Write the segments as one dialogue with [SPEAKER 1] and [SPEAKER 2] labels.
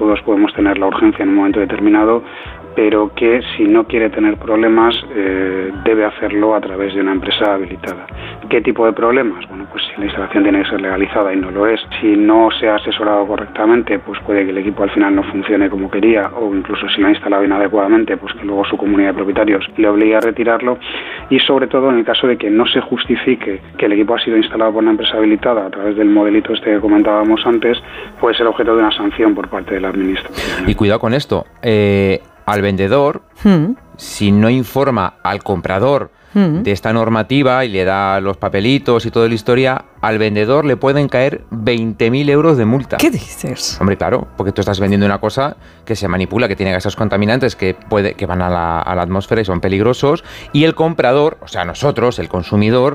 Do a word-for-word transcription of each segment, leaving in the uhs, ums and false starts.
[SPEAKER 1] todos podemos tener la urgencia en un momento determinado, pero que si no quiere tener problemas eh, debe hacerlo a través de una empresa habilitada. ¿Qué tipo de problemas? Bueno, pues si la instalación tiene que ser legalizada y no lo es, si no se ha asesorado correctamente, pues puede que el equipo al final no funcione como quería, o incluso si lo ha instalado inadecuadamente, pues que luego su comunidad de propietarios le obligue a retirarlo, y sobre todo en el caso de que no se justifique que el equipo ha sido instalado por una empresa habilitada a través del modelito este que comentábamos antes, puede ser objeto de una sanción por parte de la administración.
[SPEAKER 2] Y cuidado con esto, eh, al vendedor, hmm. si no informa al comprador hmm. de esta normativa y le da los papelitos y toda la historia, al vendedor le pueden caer veinte mil euros de multa.
[SPEAKER 3] ¿Qué dices?
[SPEAKER 2] Hombre, claro, porque tú estás vendiendo una cosa que se manipula, que tiene gases contaminantes que, puede, que van a la, a la atmósfera y son peligrosos, y el comprador, o sea, nosotros, el consumidor,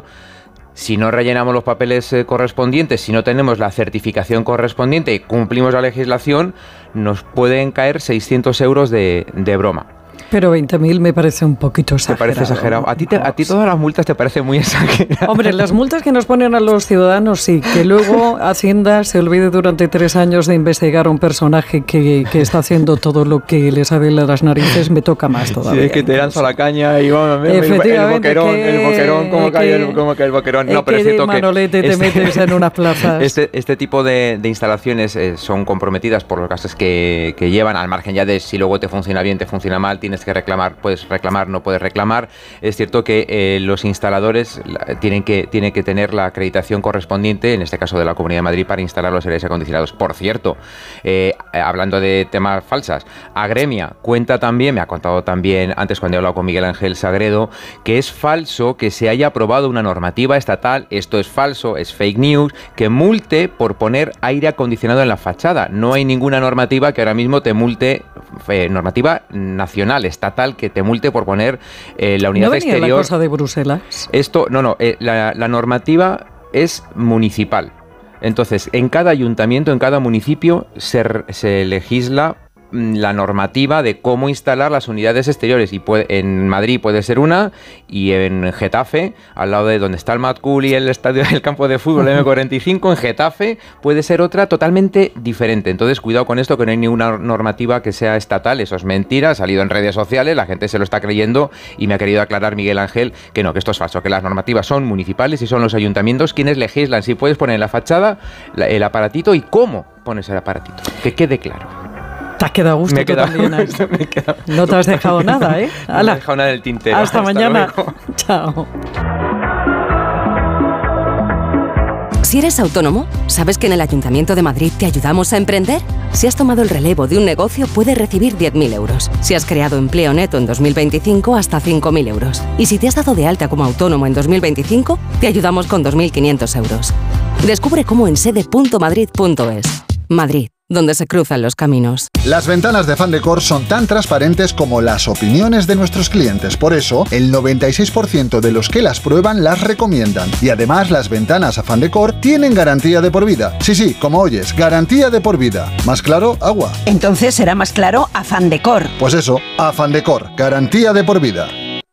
[SPEAKER 2] si no rellenamos los papeles eh, correspondientes, si no tenemos la certificación correspondiente y cumplimos la legislación, nos pueden caer seiscientos euros de, de broma.
[SPEAKER 3] Pero veinte mil me parece un poquito exagerado.
[SPEAKER 2] ¿Te parece exagerado? ¿A ti, te, a ti todas las multas te parecen muy exageradas?
[SPEAKER 3] Hombre, las multas que nos ponen a los ciudadanos sí, que luego Hacienda se olvide durante tres años de investigar a un personaje que, que está haciendo todo lo que le sale a las narices, me toca más todavía.
[SPEAKER 2] Sí, es que te lanza la caña y vamos, el boquerón, el boquerón, cómo cae el, cómo cae el boquerón. No, pero es cierto que
[SPEAKER 3] Manolete te este, metes en unas plazas.
[SPEAKER 2] Este, este tipo de, de instalaciones eh, son comprometidas por los gastos que, que llevan, al margen ya de si luego te funciona bien, te funciona mal, tienes que reclamar, puedes reclamar, no puedes reclamar. Es cierto que eh, los instaladores la, tienen que tienen que tener la acreditación correspondiente, en este caso de la Comunidad de Madrid, para instalar los aires acondicionados. Por cierto, eh, hablando de temas falsas, Agremia cuenta también, me ha contado también antes cuando he hablado con Miguel Ángel Sagredo, que es falso que se haya aprobado una normativa estatal, esto es falso, es fake news, que multe por poner aire acondicionado en la fachada. No hay ninguna normativa que ahora mismo te multe, eh, normativa nacional, estatal, que te multe por poner eh, la unidad
[SPEAKER 3] ¿No venía
[SPEAKER 2] exterior.
[SPEAKER 3] La cosa de Bruselas?
[SPEAKER 2] Esto, no, no, eh, la, la normativa es municipal. Entonces, en cada ayuntamiento, en cada municipio, se, se legisla la normativa de cómo instalar las unidades exteriores, y puede, en Madrid puede ser una, y en Getafe, al lado de donde está el Mad Cool y el estadio del campo de fútbol eme cuarenta y cinco, en Getafe puede ser otra totalmente diferente. Entonces cuidado con esto, que no hay ninguna normativa que sea estatal. Eso es mentira, ha salido en redes sociales, la gente se lo está creyendo, y me ha querido aclarar Miguel Ángel que no, que esto es falso, que las normativas son municipales y son los ayuntamientos quienes legislan si puedes poner en la fachada el aparatito y cómo pones el aparatito, que quede claro.
[SPEAKER 3] Te has quedado a gusto,
[SPEAKER 2] me
[SPEAKER 3] tú
[SPEAKER 2] queda,
[SPEAKER 3] también. ¿Eh?
[SPEAKER 2] Me queda,
[SPEAKER 3] no te has dejado nada, ¿eh?
[SPEAKER 2] No me he dejado nada del tintero.
[SPEAKER 3] Hasta, Hasta mañana.
[SPEAKER 2] Luego.
[SPEAKER 3] Chao.
[SPEAKER 4] Si eres autónomo, ¿sabes que en el Ayuntamiento de Madrid te ayudamos a emprender? Si has tomado el relevo de un negocio, puedes recibir diez mil euros. Si has creado empleo neto en dos mil veinticinco, hasta cinco mil euros. Y si te has dado de alta como autónomo en dos mil veinticinco, te ayudamos con dos mil quinientos euros. Descubre cómo en sede punto madrid punto es. Madrid, donde se cruzan los caminos.
[SPEAKER 5] Las ventanas de Fandecor son tan transparentes como las opiniones de nuestros clientes. Por eso, el noventa y seis por ciento de los que las prueban las recomiendan. Y además, las ventanas a Fandecor tienen garantía de por vida. Sí, sí, como oyes, garantía de por vida. ¿Más claro? Agua.
[SPEAKER 6] Entonces será más claro a Fandecor.
[SPEAKER 5] Pues eso, a Fandecor, garantía de por vida.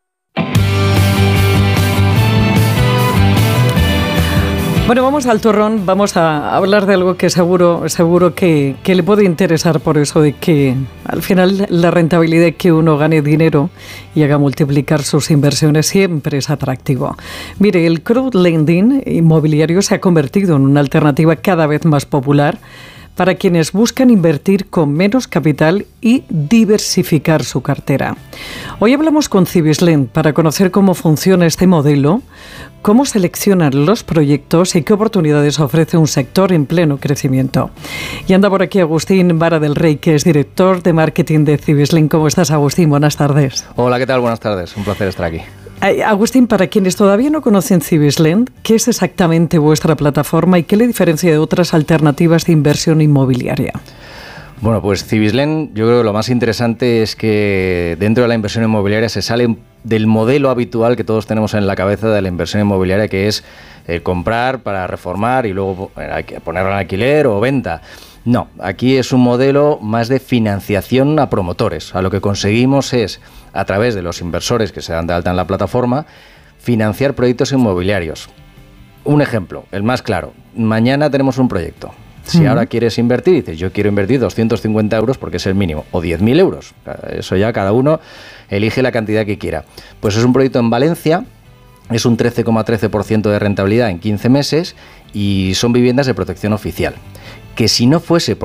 [SPEAKER 3] Bueno, vamos al turrón, vamos a hablar de algo que seguro, seguro que, que le puede interesar, por eso de que al final la rentabilidad de que uno gane dinero y haga multiplicar sus inversiones siempre es atractivo. Mire, el crowdlending inmobiliario se ha convertido en una alternativa cada vez más popular para quienes buscan invertir con menos capital y diversificar su cartera. Hoy hablamos con Cibislend para conocer cómo funciona este modelo, cómo seleccionan los proyectos y qué oportunidades ofrece un sector en pleno crecimiento. Y anda por aquí Agustín Vara del Rey, que es director de marketing de Cibislend. ¿Cómo estás, Agustín? Buenas tardes.
[SPEAKER 7] Hola, ¿qué tal? Buenas tardes. Un placer estar aquí.
[SPEAKER 3] Agustín, para quienes todavía no conocen Cibislend, ¿qué es exactamente vuestra plataforma y qué le diferencia de otras alternativas de inversión inmobiliaria?
[SPEAKER 7] Bueno, pues Cibislend, yo creo que lo más interesante es que dentro de la inversión inmobiliaria se sale del modelo habitual que todos tenemos en la cabeza de la inversión inmobiliaria, que es eh, comprar para reformar y luego ponerlo en alquiler o venta. No, aquí es un modelo más de financiación a promotores. A lo que conseguimos es, a través de los inversores que se dan de alta en la plataforma, financiar proyectos inmobiliarios. Un ejemplo, el más claro. Mañana tenemos un proyecto. Si
[SPEAKER 3] Uh-huh.
[SPEAKER 7] ahora quieres invertir, dices, yo quiero invertir doscientos cincuenta euros porque es el mínimo, o diez mil euros. Eso ya cada uno elige la cantidad que quiera. Pues es un proyecto en Valencia, es un trece coma trece por ciento de rentabilidad en quince meses y son viviendas de protección oficial. Que si no fuese por